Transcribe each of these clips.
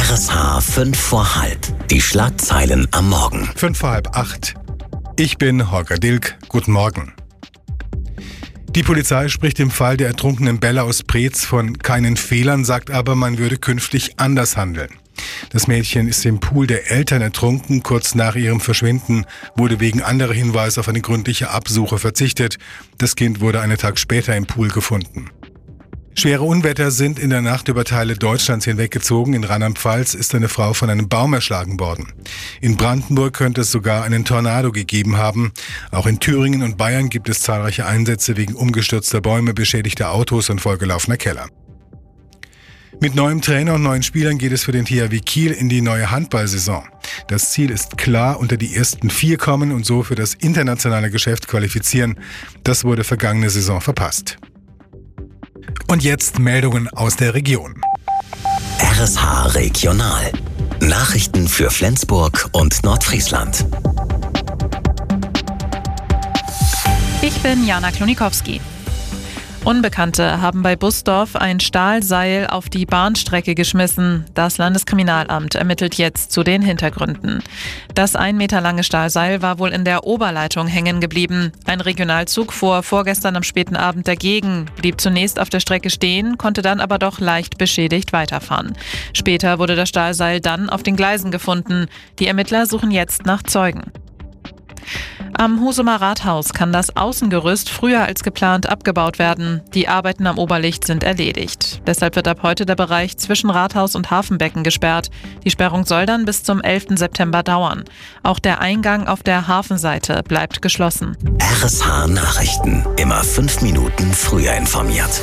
RSH 5 vor halb. Die Schlagzeilen am Morgen. 5 vor halb 8. Ich bin Holger Dilk. Guten Morgen. Die Polizei spricht im Fall der ertrunkenen Bella aus Preetz von keinen Fehlern, sagt aber, man würde künftig anders handeln. Das Mädchen ist im Pool der Eltern ertrunken. Kurz nach ihrem Verschwinden wurde wegen anderer Hinweise auf eine gründliche Absuche verzichtet. Das Kind wurde einen Tag später im Pool gefunden. Schwere Unwetter sind in der Nacht über Teile Deutschlands hinweggezogen. In Rheinland-Pfalz ist eine Frau von einem Baum erschlagen worden. In Brandenburg könnte es sogar einen Tornado gegeben haben. Auch in Thüringen und Bayern gibt es zahlreiche Einsätze wegen umgestürzter Bäume, beschädigter Autos und vollgelaufener Keller. Mit neuem Trainer und neuen Spielern geht es für den THW Kiel in die neue Handballsaison. Das Ziel ist klar, unter die ersten 4 kommen und so für das internationale Geschäft qualifizieren. Das wurde vergangene Saison verpasst. Und jetzt Meldungen aus der Region. RSH Regional. Nachrichten für Flensburg und Nordfriesland. Ich bin Jana Klonikowski. Unbekannte haben bei Busdorf ein Stahlseil auf die Bahnstrecke geschmissen. Das Landeskriminalamt ermittelt jetzt zu den Hintergründen. Das 1 Meter lange Stahlseil war wohl in der Oberleitung hängen geblieben. Ein Regionalzug fuhr vorgestern am späten Abend dagegen, blieb zunächst auf der Strecke stehen, konnte dann aber doch leicht beschädigt weiterfahren. Später wurde das Stahlseil dann auf den Gleisen gefunden. Die Ermittler suchen jetzt nach Zeugen. Am Husumer Rathaus kann das Außengerüst früher als geplant abgebaut werden. Die Arbeiten am Oberlicht sind erledigt. Deshalb wird ab heute der Bereich zwischen Rathaus und Hafenbecken gesperrt. Die Sperrung soll dann bis zum 11. September dauern. Auch der Eingang auf der Hafenseite bleibt geschlossen. RSH Nachrichten. Immer 5 Minuten früher informiert.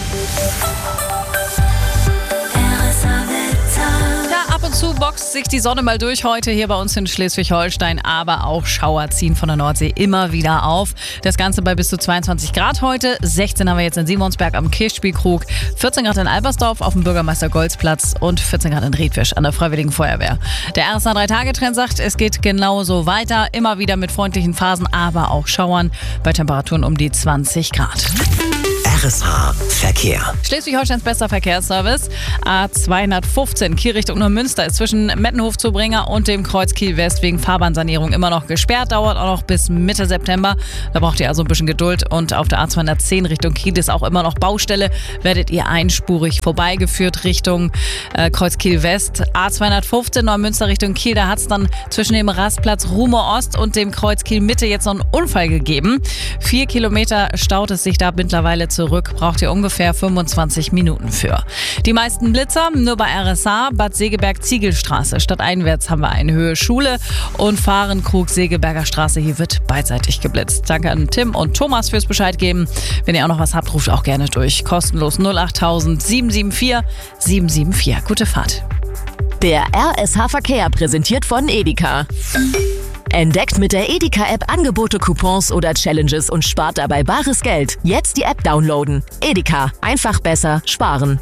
Ab und zu boxt sich die Sonne mal durch heute hier bei uns in Schleswig-Holstein, aber auch Schauer ziehen von der Nordsee immer wieder auf. Das Ganze bei bis zu 22 Grad heute. 16 haben wir jetzt in Simonsberg am Kirchspielkrug, 14 Grad in Albersdorf auf dem Bürgermeister-Goltz-Platz und 14 Grad in Riedfisch an der Freiwilligen Feuerwehr. Der RSH 3-Tage-Trend sagt, es geht genauso weiter. Immer wieder mit freundlichen Phasen, aber auch Schauern bei Temperaturen um die 20 Grad. RSH Verkehr. Schleswig-Holsteins bester Verkehrsservice. A215 Kiel Richtung Neumünster ist zwischen Mettenhof-Zubringer und dem Kreuz Kiel-West wegen Fahrbahnsanierung immer noch gesperrt. Dauert auch noch bis Mitte September. Da braucht ihr also ein bisschen Geduld. Und auf der A210 Richtung Kiel ist auch immer noch Baustelle. Werdet ihr einspurig vorbeigeführt Richtung Kreuz Kiel-West. A215 Neumünster Richtung Kiel. Da hat es dann zwischen dem Rastplatz Ruhme-Ost und dem Kreuz Kiel-Mitte jetzt noch einen Unfall gegeben. 4 Kilometer staut es sich da mittlerweile zurück. Braucht ihr ungefähr 25 Minuten für. Die meisten Blitzer nur bei RSH, Bad Segeberg-Ziegelstraße. Stadteinwärts haben wir eine Höhe Schule und Fahrenkrug-Segeberger Straße. Hier wird beidseitig geblitzt. Danke an Tim und Thomas fürs Bescheid geben. Wenn ihr auch noch was habt, ruft auch gerne durch. Kostenlos 08000 774 774. Gute Fahrt. Der RSH Verkehr präsentiert von Edeka. Entdeckt mit der Edeka-App Angebote, Coupons oder Challenges und spart dabei bares Geld. Jetzt die App downloaden. Edeka. Einfach besser sparen.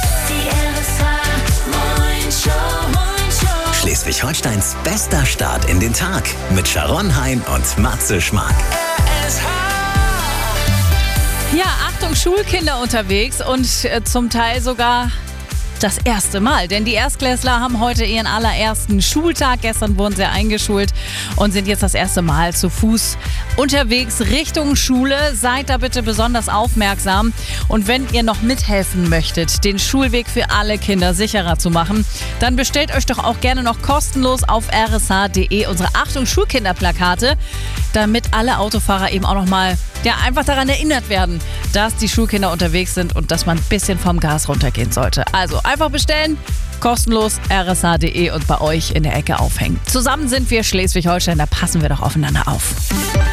Schleswig-Holsteins bester Start in den Tag mit Sharon Hein und Matze Schmark. Ja, Achtung, Schulkinder unterwegs und zum Teil sogar das erste Mal, denn die Erstklässler haben heute ihren allerersten Schultag. Gestern wurden sie eingeschult und sind jetzt das erste Mal zu Fuß unterwegs Richtung Schule. Seid da bitte besonders aufmerksam. Und wenn ihr noch mithelfen möchtet, den Schulweg für alle Kinder sicherer zu machen, dann bestellt euch doch auch gerne noch kostenlos auf rsh.de unsere Achtung Schulkinderplakate, damit alle Autofahrer eben auch nochmal einfach daran erinnert werden, dass die Schulkinder unterwegs sind und dass man ein bisschen vom Gas runtergehen sollte. Also einfach bestellen, kostenlos rsh.de und bei euch in der Ecke aufhängen. Zusammen sind wir Schleswig-Holstein, da passen wir doch aufeinander auf.